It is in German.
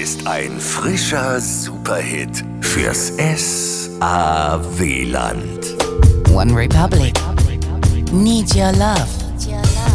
ist ein frischer Superhit fürs S-A-W-Land. One Republic. Need Your Love.